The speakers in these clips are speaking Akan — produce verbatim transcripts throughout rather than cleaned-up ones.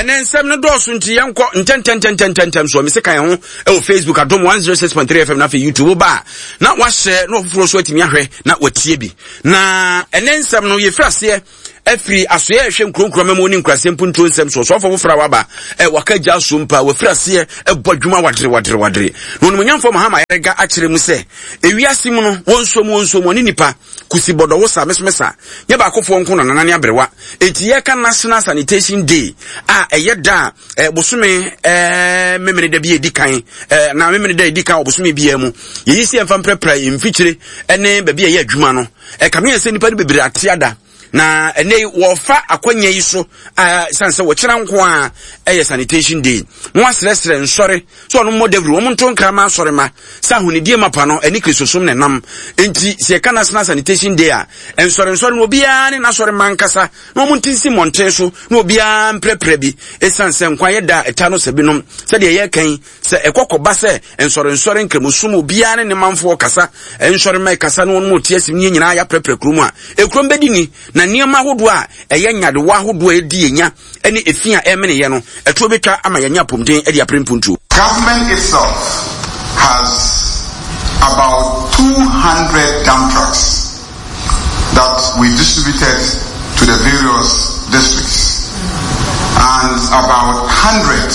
and then some no doors until young ten ten ten ten ten times so me say kan ho e Facebook adom one oh six point three F M na fe YouTube ba na wa share no foforo so atimi ahwe na watie bi na and then some no ye frase Every asoye ehwe nkronkro memo ni nkrase mpunto nsem so so fo fra waba e wakaja sompa we frase e bodwuma wadre wadre wadre no no nyamfo mahama yerega akire mu se ewiase mu no wonsom wonsom ni nipa kusibodo wo sa mesmesa nye ba akofo nko na nanane abrewa enti ye ka National Sanitation Day a eye da e bosome eh memene da bi edikan eh na memene da edikan obosome bia mu ye yisi emfa mprepra mfikyire ene ba bia ye adwuma no e kame se nipa de bebre atiada na ene wofa akwanya yi so ah sanse wo kira nko a eye Sanitation Day no asresre nsore so no modevru wo monto nkrama asore ma sa hunidie mapa no eni kristosom ne nam enti se ka National Sanitation Day a ensore nsore no bia ne na sore mankasa no montinsi monte so no bia mprepre bi esanse nkwa ye da eta no sebinom se de ye kan se ekokoba se ensore nsore nkremusum bia ne manfo kasa ensore mai kasa no mo tie sim nyina ya prepre krumu a ekrom bedini na niema hodo a eye nyade wa hodo edi enya ene efia emene ye no eto betwa ama yanya pomden edi aprempuntu. Government itself has about two hundred dump trucks that we distributed to the various districts and about one hundred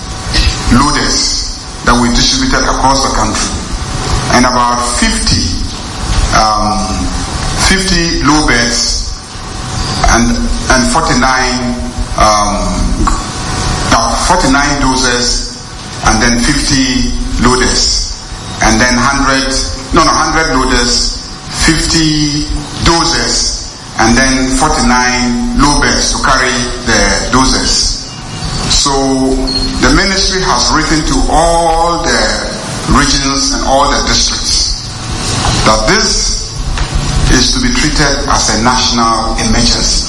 loaders that we distributed across the country and about fifty um fifty low beds and and forty-nine um uh, forty-nine doses and then fifty loaders and then one hundred no no one hundred loaders, fifty doses and then forty-nine low beds to carry the doses. So the ministry has written to all the regions and all the districts that this is to be treated as a national emergency.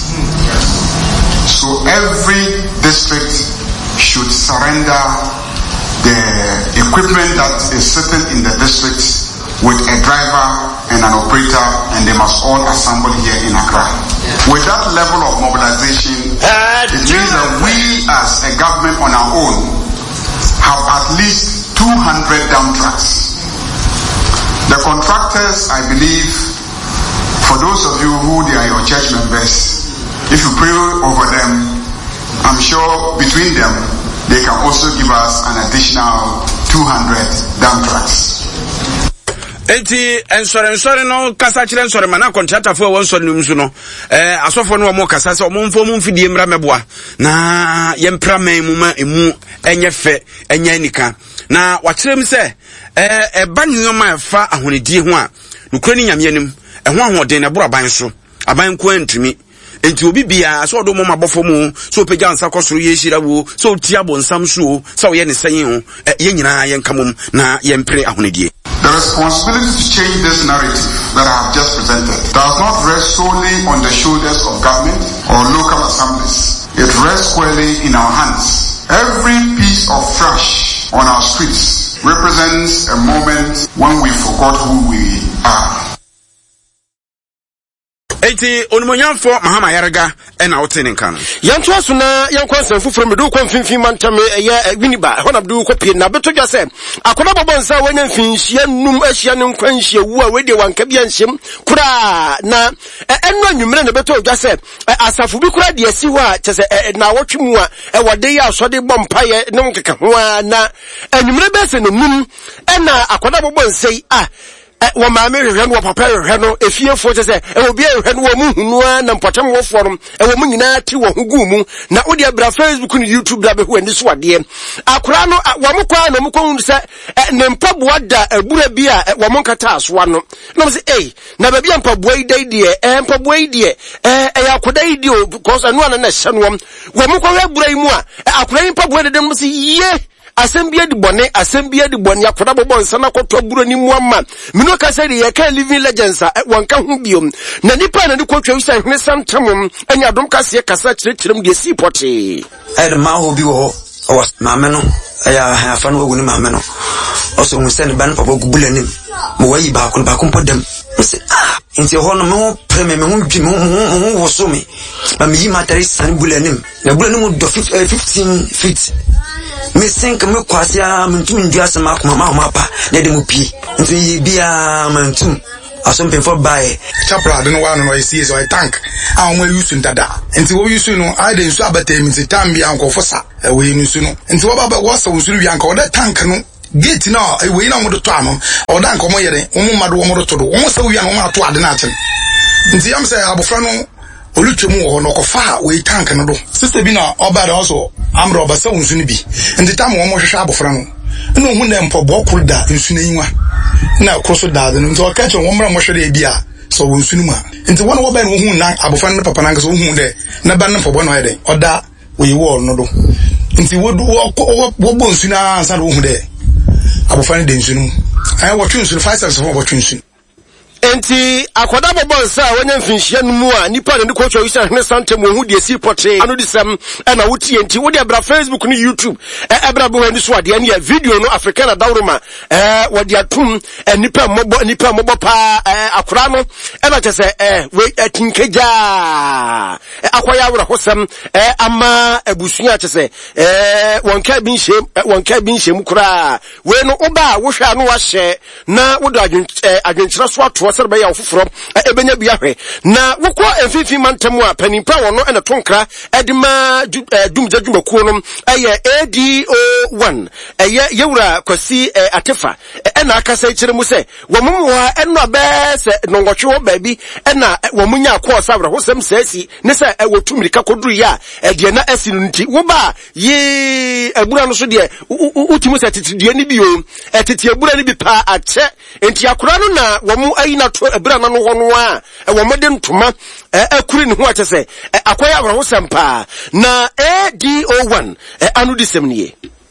So every district should surrender the equipment that is sitting in the district with a driver and an operator, and they must all assemble here in Accra. With that level of mobilization, it means that we as a government on our own have at least two hundred dump trucks. The contractors, I believe, for those of you who they are your church members, if you pray over them, I'm sure between them, they can also give us an additional two hundred dump trucks. Enti ensore ensore no kasa kire ensore mana contractor fo won so num so no eh asofo no mo kasa se o mo mfo mo mfidie mra meboa na yempra man mu ma emu enye fe enye anika na wakirem se eh eba nyoma efa ahonedie ho a nukura ni nyame anim eho ahoden na boro ban so aban ko antumi enti obi bia so do mo mabofo mu so pegya nsa kosoro ye hira wo so tia bonsam so so ye ne sanye ho ye nyina ye nkamom na ye mpre ahonedie. The responsibility to change this narrative that I have just presented does not rest solely on the shoulders of government or local assemblies. It rests squarely in our hands. Every piece of trash on our streets represents a moment when we forgot who we are. Eti onimonyamfo mahama yarega ena otene nkan yanto aso na yankwa sanfu from do kwa mfimfin mantame eye winiba hona do kwa pie na beto dwa se akona bobonsa wanya mfinhia num ahia ne nkwanhia wu a wedi wanka bia nhyem kura na eno anwumre na beto dwa se asafu bi kura de asi ho a chese na wotwemu a e wode ya asode bompaye ne nkeka ho na anwumre be se no num ena akona bobonsa yi a wa maame hwehwe no papa hwehwe no efiefo te se e obi hwehwe no wo mu hunu na mpɔtam wo forum e wo mu nyina ti wo hugu mu na wo de bra Facebook ni YouTube da be ho ani so ade akora no wo mo kwa na mo ko se ne mpaboa da abura bi a wo mo nkata asoa no na se eh na ba bia mpaboa yi dai de eh mpaboa yi de eh e akoda yi de o because anu ana na hye no wo mo kwa abura yi mu a akora yi mpaboa de dem se ye asembia di bone asembia di bone akoda bobo nsana kwoto buro ni muamma mino ka se ye ka living legends a wonka ho biom na nipa na ni kwotwa wisa hwene santam anya dom ka se kasa kire kirem de si pote ed ma ho bi wo was mameno aya hafa no woni mameno also mu send ban papa gubulanim mo wayi ba ko ba ko podem say ah inti ho no me preme me hu dwi me hu wo so me ba me yi materi san bulanim na bulanim do fifteen feet me sink me kwase a mentum ndi asema akoma ma ma pa na de mu pie nti bia mantum asom pen for buy chapra de no wa no isi so I tank a mo use ndada nti wo use no I dey so abata mi nti tam bia nko fosa e we use no nti wo baba wo so wo suru bia nko da tank no gate na e we na mo do to am o da nko mo yere wo mo mado wo mo do to do wo so wi na wo ma to ade na achen nti yam say abofra no olutwemu wo no ko fa we tank no do sister bi na oba da also amro oba se unsu ni bi nti tam wo mo hwehwe abofra no no hu na mpo bo kul da nsu na yinwa na kroso da de nti o ka che wo mra mo hwede bi a so wo nsu ni mu nti wona wo ba no hu na abofra no papa na nka so hu de na ba no mpo bo no yede oda we wo no do nti wo wo wo bo nsu na ansa do hu de abofra no de nsu ni mu ai wo twu nsu five steps wo twu nsu enti akoda bobon sa wanya mfinhia numu a nipa ne ko twa wisa hne santem wo hu de si potre anu disem na wuti enti wo de abra Facebook ni YouTube e abra bo hani so ade ne ya video no African adawroma eh wo de atum nipa mobo nipa mobo pa akora no e ba chese eh we atinkeja akwaya wura hosam eh ama abusua chese eh wonka bi nhyem wonka bi nhyem kura we no oba wo hwa no wa hye na wo de adwenkyera so ato serbe ya ofoforo ebenya bia hwe na wokọ emfifi mantamu a panimpa wono ena tonkra edima dumja dwumakuo no eye A D O one eye yewura kwasi atefa ena akasa kire mu se womumwa eno abese nongotwe baabi ena womunya akọ sabra hosem sasi ne se wotumirika koduru ya ede na asinu nti wo ba ye abura no so de utimu se titidie ni bio etiti abura ni bi pa ache enti akora no na womu na to ebra na no hono a e wo mede ntoma akuri ne ho atese akoya abra ho sempa na A D O one anu disem nie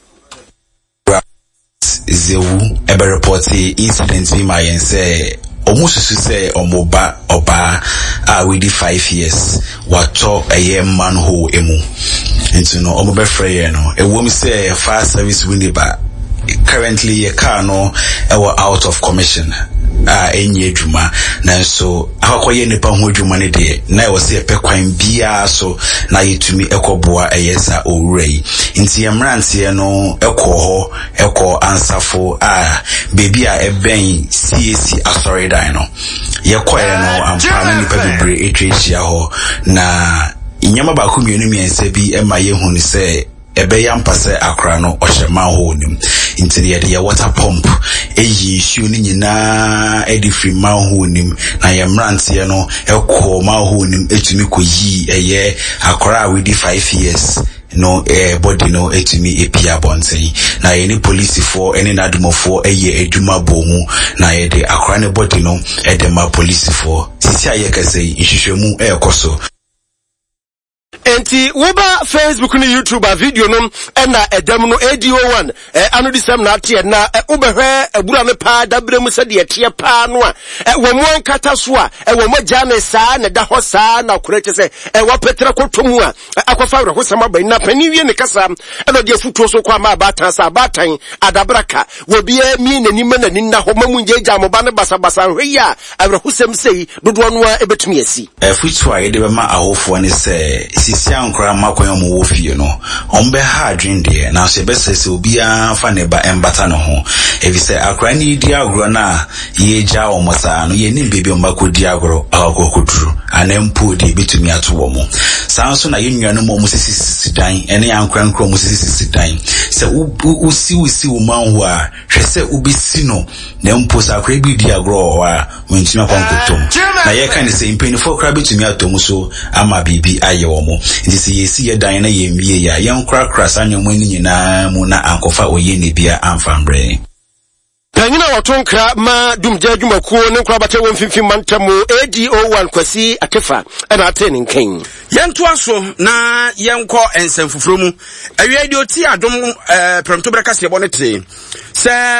zewu ebe report incident bi ma yen say omususu say omoba oba a we di five years wato eye manhole emu nti no omobe frey no e wo mi say fire service windy ba currently a car no ewa out of commission ah enye dwuma na so akoye nipa ho dwuma ne de na e wo se pe kwan bia so na yetumi ekoboa eyesa owurei nti yamrantie no ekọ ho ekọ ansafo ah baby a eben C A C asori dan no yekoye no ampa nipa bebre etwechia ho na inyama ba ko mienu miense bi ema ye hu ni se ebe ya mpase akra no ohyema ho nim intiri ya de water pump eyi issue ni nyina edi free ma ho nim na ya mrantie no ekọ ma ho nim etumi koyi eye akra we di five years no eh body no etumi epia bonten na ye ni police for any nadumo for eye eduma bomu na ye de akra ne body no edema police for sisi aye kase ihwehwemu ekoso enti woba Facebook ni YouTube a video no ena edam no A D O one eh anu disem na ate na ubehwe abura me pa dabrem se de ete pa no a wo mo nkata so a wo mo jane saa na da ho saa na korete se e wo petra kotomu a akwafa wra ho sama ban na pani wie ne kasa e no de futuo so kwa ma batan sa batan adabraka wo bia mi nanim na nin na ho mamu njeja mo ba ne basa basa hweya awra ho sem sei dodo no a ebetumi asi e futuo a yede be ma ahofo ne se sisi ankra makwan mo wo fie no ombe ha adwen de na so be sese obi a fa ne ba embata no ho evi se akra ni di agro na ye ja o mosa no ye nim bebi o makodi agro akokoturu anempo de betumi ato wo mo sanso na ye nnuano mo mo sisi sisi dan ene ankra nkro mo sisi sisi dan se usi usi wo man ho a hwese ubisi no na mpo sa akra bi di agro a wentumi akwankotom na ye kan se impenifo kra betumi atom so ama bibi aye wo mo nti se yesi ye dan na ye mie ya ye nkra kra sanyomo ni nyina mu na ankofa oye ne bia amfambre Panyina watonkra ma dumja adwumakuo ne nkra bata wonfimfim mantamu A D O one kwasi akefa na atene nkan yento aso na yenko ensemfufuro mu awie de oti adom eh premto braka se bo ne tre se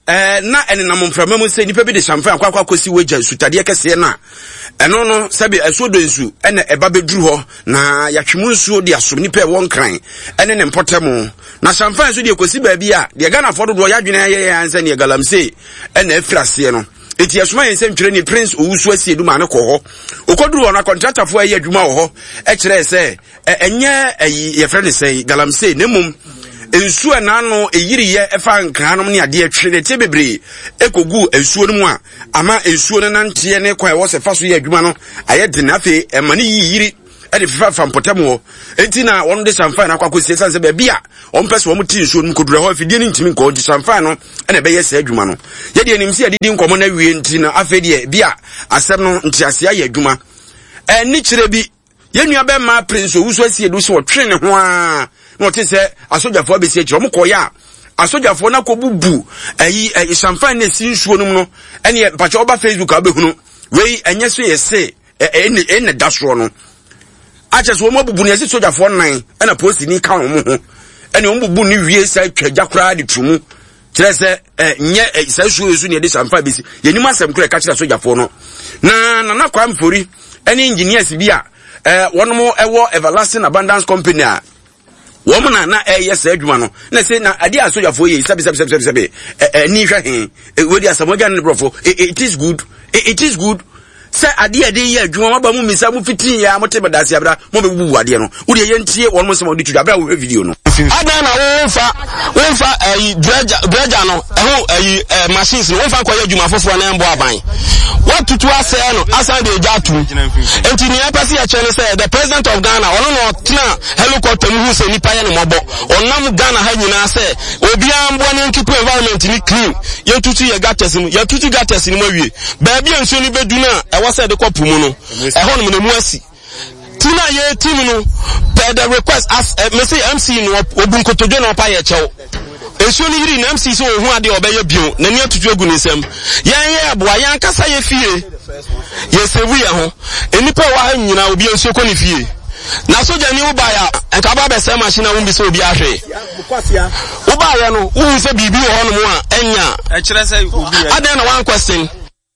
eh na ene nam mframa mu se nipa bi de chamfan akwa akwa kosi weja sutade kese na eno no sabe esodo nsu ene eba beduru ho na yatwemu nsu de asom nipa e won kran ene ne mpotemu na chamfan so de kosi ba bi a de Ghana fodo do yadwene ye ansa ne galamse ene afrase no eti asoma yense ntwere ni Prince Owusu asie du ma ne ko ho okoduru ho na contractor fo ayi adwuma ho ho e kire se enye ye friend say galamse nemum ensu anano eyiri ye efa nkranom ne ade atwere te bebre ekogu ensuo no mu a ama ensuo no nante ne kwa wo se fa so ye adwuma no aye de na fe emane yiyiri e de fa fa mpotam ho enti na won de chamfan akwa ko siesan se be bia on pese wo muti ensuo no kodura ho afidie ni ntimi ko di chamfan no e na be ye se adwuma no ye de enim se adidi nkomo na wie enti na afedie bia asem no ntiase aye adwuma eni kire bi ye nua be ma Prince Owusu asie du se wo twe ne ho a no te se asojafo abesi akiro mo koya asojafo na kobubu ayi ayi chamfan na sinsuo no no ene pacho oba Facebook abehunu wei enye so yese ene ene dasro no acheso wo mabubu ne yese sojafo nan ena post ni ka wo mo ho ene wo bubu ni wie sai twaja kra de tumu kire se nye sai suo yesu ne de chamfan besi yenim asem kra ka kire sojafo no na na na kwa mfori ene engineers bia eh wono ewo Everlasting Abundance Company a woman na na eh yes adwuma no na say na ade asojafo ye sabi sabi sabi sabi eh ni hwa he we dia samoga ne brofo it is good it is good say ade ade ye adwuma ba mu misa mu fitin ya mote bedase abra mo be bubu ade no wo de ye ntie won mo sama odi tu abra wo video no ada na wo fa wo fa eh dredger dredger no eh eh machines no wo fa koye adwuma foforo na mbo aban what to to ase no asa de jatu enti ni apasi ya chele say the president of Ghana ono no tena helicopter mu se nipa ye no mobo onam Ghana ha nyina say obi ambo ne nkipo environment ni clean ye tutu ye gates mu ye tutu gates ni mawie ba bia nso ni bedu na e wo say de kopu mu no e ho no mu asi tina ye team no per the request as uh, me say M C no obunkotojo na opa ye chew enso ni yiri na M C so ohu ade obeye bio na ni atutu egu nisem yan ye aboa yan kasa ye fie ye sevu ye ho enipa wa ha nyina obi enso ko ni fie na soja ni uba ya enka ba be se machine wo bi se obi ahwe uba ya no wo se bibi ho no mu a enya e kire se obi ya ade na one question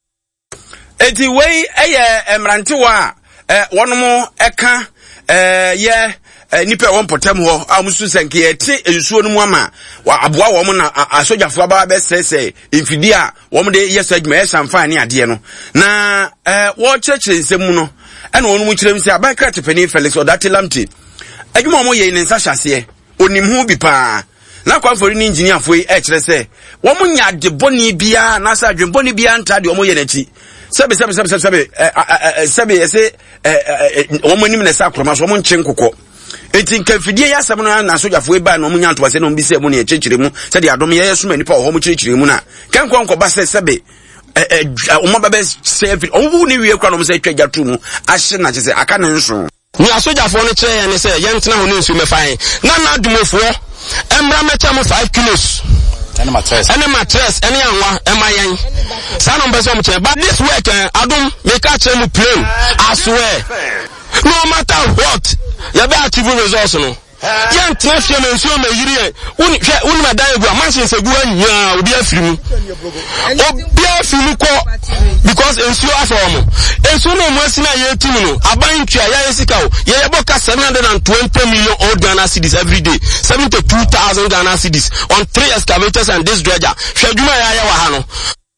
eti wei eye emrantewa eh wonomo eka eh ye nipa won potam ho amusu senke ete ensuo no mu ama aboa wo mo na asojafo aba be sese mfidi a wo mo de yes adwuma ye chamfan ne ade no na eh wo church nsem no ena wonu mu kirem se aban krat pani Felix Odatilamti adwuma mo ye ne nsa hyase onim hu bi pa na kwa fori ni engineer fo e kire se wo mo nya de boni bia na sa adwem boni bia nta de wo mo ye nachi sabe sabe sabe sabe sabe ese wo mo nim na sa kroma so wo mo nche nkokọ enti nkafidie ya asem no na sojafo eba na omunya ntwase no mbise mu ne echechire mu se de adom ye yeso manipa ho mu chirichire mu na kankwa nko ba se sebe eh o baba se o bu ni wie kwa no se twa gatu mu ahye na chese aka ne nso ni asojafo no kire ye ne se ye ntena ho ne nsu mefan na na adumofo emra mecha mu five kilos ene mattress ene mattress ene anwa emayen sa no mbeso mu kire but this work adum me ka kire mu plane I swear no matter what ya be achieve results no yan trafia me nso me yiri e uni hwe uni madan egu amansin segu anya obi afiri mu obi afiri mu ko because enso afomo enso no mo asina ye tim no aban twa ya yesika o ye yebo ka seven hundred twenty million old Ghana cedis every day seventy-two thousand Ghana cedis on three excavators and this dredger hwe dwuma ya ya wa ha no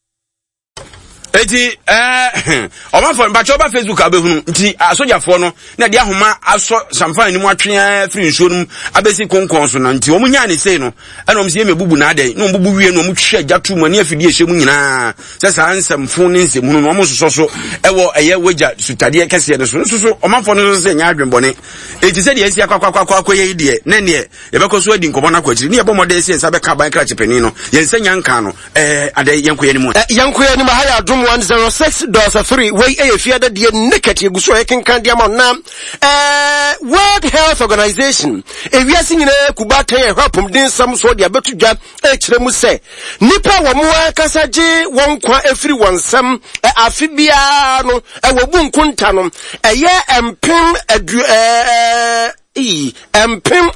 eti eh oma fo mba choba Facebook abehunu nti asojafo no na de ahoma aso chamfan ni mu atwe free nsuo num abesi konkon so na nti omu nya ne sei no ana omu sie mebubu na adai no bubu wie no omu hwe agatu mu ani afidi ehye mu nyina se sa ansem fo ne nsem no omu soso so ewo eye weja sutade kese ne so so oma fo no so se nya adwenbone eti se de esi akwakwakwa akoye de ne ne ye bekoso adi nkomo na kwachiri ne ye bomode esi ensa be ka ban kra chepeni no ye nsa nyanka no eh adai yenkoye ni mu yenkoye ni ma ha ya adum one oh six point three wey e fia da de naked eguso e kenkan dia ma na eh World Health Organization e wiase nyina kubata ye hwapum din sam so de abetudwa e kire mu se nipa wo mo kasaje won kwa efiri wonsam e afibia no e wobu nkunta no e ye empem adu eh e empem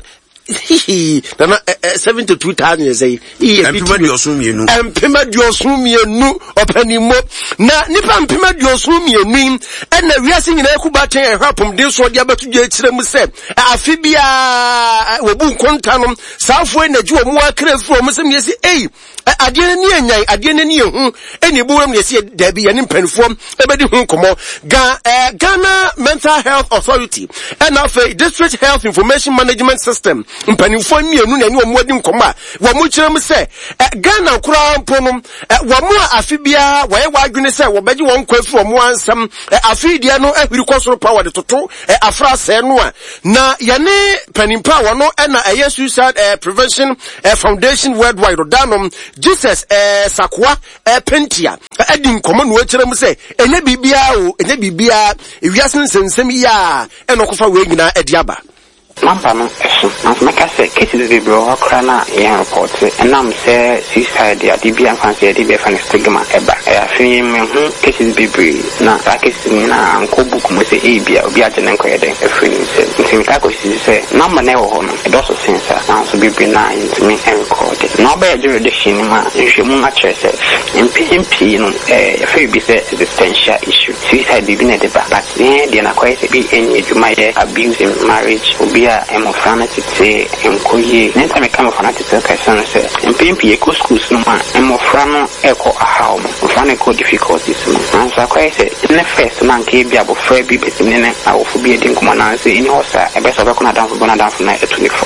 na seventy-two thousand years eh empema dioso mienu empema dioso mienu opanimo na nipa empema dioso mienu ena wiase nyina ekubaten ehwapom de so de abetu gye kire mu se afi bia wobu nkonta no saafo enaji omu akrefo omu se miesi ei ade ni enyan ade ni ehu eni buwam ne se da bi yene mpanfo ebedi hu komo ga Ghana Mental Health Authority and of a District Health Information Management System mpanfo mienu na ni omu adi nkomo a wo mu kire mu se Ghana kura mpono wo mu afi bia wo ye wadwene se wo beji won kwafu omu ansam afi dia no ahiri kosoro power de toto afra se no a na yene panimpa wo no na eye suicide prevention foundation worldwide danom Jesus eh sakwa eh pentia edi nkomo no akire mu se ene bibia o ene bibia ewiase nsensem ya enokofa we nyina edi aba Mamba no eso na meka se cases be bro akra na ya report and am say suicide ya D B and fancy D B fan stigma eba e afi me hu cases be bri na cases ni na anko book mo se e bia obi agye nko yeden afi ni se nti ka ko si se na ma na wo ho no e do so sensa na so be bri na nti me record na ba ya jurisdiction ma nhwe mu na chere se mp mp no e afi bi se existential issue suicide be na de ba but eh de na ko se bi enye djuma ye abuse in marriage obi emo fanatic say enkoye nenta me kama fanatic say person say mpimpi eko schools no ma emo frano eko ahaw mo fanatic difficulties mo ansa kwa say ne first man ke bia bo fra bi betine ne awofo bi edi nkoma na say ini hosa ebe so be ko na dan fo na dan fo na twenty-four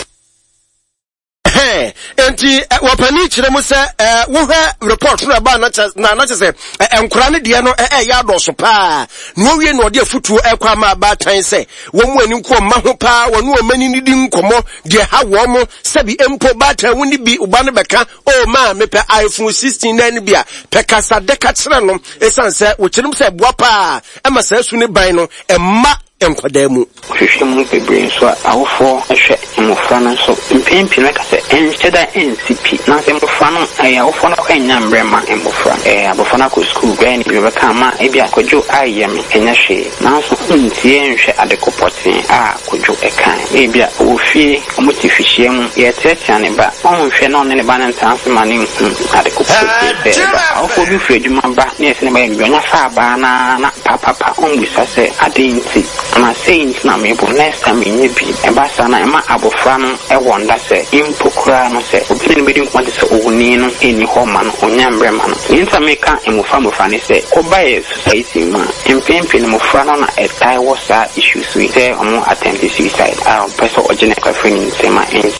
enti wapani kire mu se wo hwe report no ba na na na se enkura ne de no eh ya doso pa no wie no de afutuo ekwa ma ba tan se wo mu ani nko ma ho pa wo no mani ni di nkomo de ha wo mo sabi empo ba tan woni bi uba no beka o ma me pe iPhone sixteen na ni bia pe kasa de ka kire no esanse wo kire mu se boa pa e ma sa su ne ban no emma enkwadamu hwehwe mu bebre so awofo ehwe emofra no so mpempi na ka se encheda N C P na se emofra no eh awofo no kwa nyambre ma emofra eh abofo na ko school gwa ni be ka ma e bia kojo ayem enya hwe na so ntie enhwe adekopotin a kojo ekan e bia ofie omotifihie mu ye tetia ne ba onhwe no ne ba na ntanse ma ne adekopotin be awofo bi fie djuma ba ne ese ne ba ye nya fa ba na na papa papa onbusa se adenti ama saying na me bo next time in bi e ba sa na ma abofra no e wonda se impokura no se obi ne be din kwante se oguni no eni ho ma no onyambre ma no inta meka emufa mofa ne se obaye society ma empempe ne mofra no na e tai wo sa issues we say omo attempt suicide a person ogene kwa free se ma en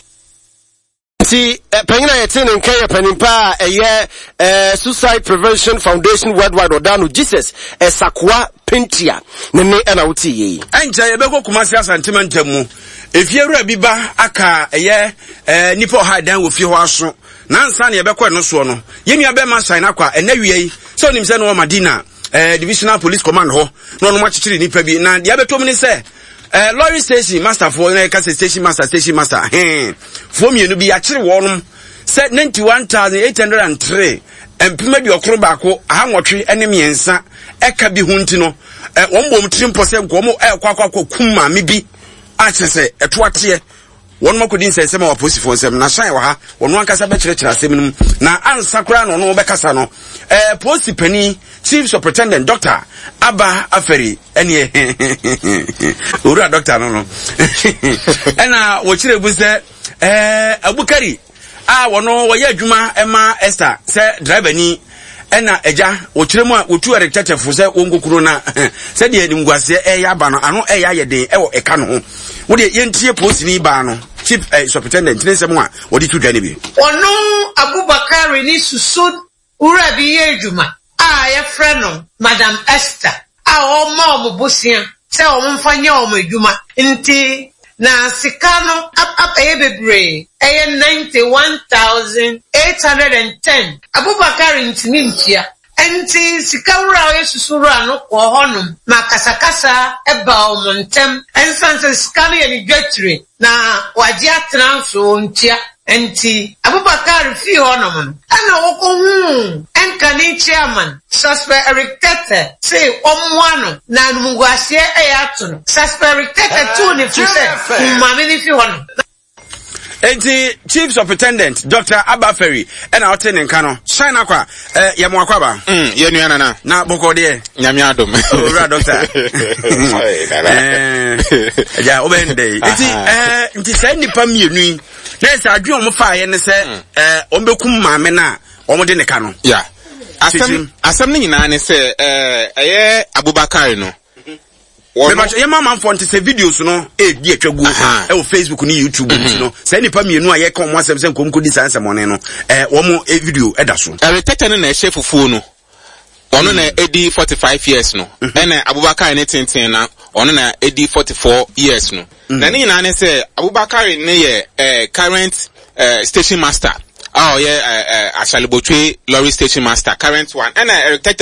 si panyina yete ne nkan panimpa eye Suicide Prevention Foundation Worldwide odano Jesus esakwa pentia ne ne na wuti yi anja ye beko kumasi asantementam mu efiewura biba aka eye nipa ha dan wo fi ho aso na nsa ne ye beko no so no yemi abe ma sign akwa enawie yi so nim se no Madina Divisional Police Command ho no no machiri nipa bi na dia betom ni se Eh lorry station master for na ka station master station master eh for me no bi ya kire wonum set ninety-one thousand eight hundred three empima bi okro baako ahanwotwe ene miensa eka bi hunti no eh wombom trimpo se nko mo eh kwakwa kum ma me bi a chese etoate won makodi nsensem wa posifo nsem na shan wa ha won ankasa be kire kire asem num na ansakra no no be kasa no eh posipani chief superintendent doctor Aba Aferi ene ora doctor no no ena wo kire bu se eh Abukari a wono wo ye adwuma ema Esther se driver ni ena eja wo kire mu a wotu erectefo se wongokuro na se de nimguase e ya ba no ano e ya ye den e wo eka no ho wo de yentie post ni ba no chief eh, superintendent ne se mu a wo di tu dwane bi ono Abubakar ni susud ura bi ye adwuma a ya freno Madam Esther a o ma o bosia se o mfanya o madwuma nti na sikano up up e bebre e ninety-one thousand eight hundred ten Abubakar ntimi ntia enti sikawura o yesusura no ko honum makasakasa e ba o montem ensanse sikano ye ni dwetire na waje atranso ntia enti Abubakar fi honum ana wokohu enkani chairman suspect Eric Tete say omwano na numguasie e yato suspect Eric Tete tu ni fi se mama ni fi honum enti chief superintendent Doctor Abaferi and our training kano shine akwa eh yemo akwa ba mm ye nua nana na boko de nyame adom oh ra doctor eh ja obende enti eh enti say nipa mienu yi na say adwe omo fa ye ne say eh ombekum maame na omo de ne kano yeah asem asem ni nyina ne say eh eye Abubakar no Mema ye mama mfo nte se videos no e di atwagu e o Facebook ni YouTube no se nipa mienu a ye ka omo asem se nkom kodi sanse mone no eh wo mo e video e da so e tete ne na e chef fufuo no ono na edi forty-five years no ena Abubakar ne tenten na ono na edi forty-four years no na ni nyina ne se Abubakar ne ye eh current eh station master ah ye eh Ashalibotwe lorry station master current one ena Eric Tete